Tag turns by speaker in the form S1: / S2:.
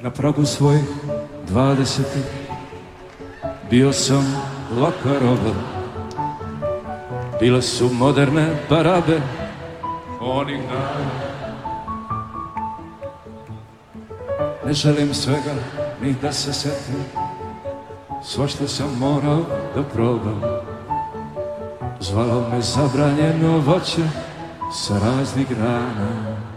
S1: Na pragu svojih 20-ih bio sam laka roba. Bile su moderne barabe onih dana. Ne želim svega ni da se setim, svašta sam morao da probam. Zvalo me zabranjeno voće sa raznih grana.